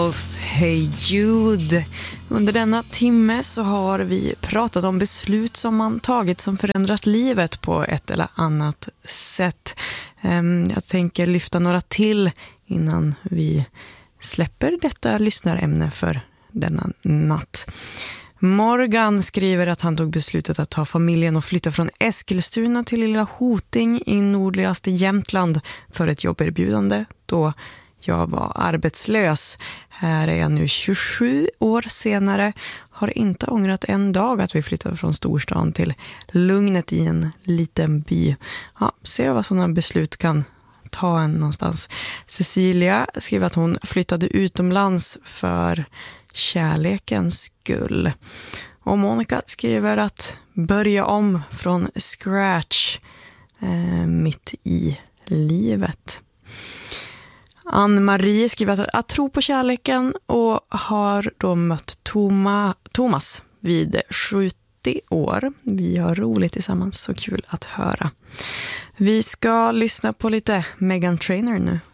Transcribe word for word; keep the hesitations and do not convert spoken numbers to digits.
Hey Jude. Under denna timme så har vi pratat om beslut som man tagit som förändrat livet på ett eller annat sätt. Jag tänker lyfta några till innan vi släpper detta lyssnarämne för denna natt. Morgan skriver att han tog beslutet att ta familjen och flytta från Eskilstuna till Lilla Hoting i nordligaste Jämtland för ett jobberbjudande då jag var arbetslös. Här är jag nu tjugosju år senare. Har inte ångrat en dag att vi flyttade från storstan till lugnet i en liten by. Ja, se vad sådana beslut kan ta en någonstans. Cecilia skriver att hon flyttade utomlands för kärlekens skull. Och Monica skriver att börja om från scratch eh, mitt i livet. Ann-Marie skriver att, att tro på kärleken och har då mött Toma, Thomas vid sjuttio år. Vi har roligt tillsammans, så kul att höra. Vi ska lyssna på lite Meghan Trainor nu.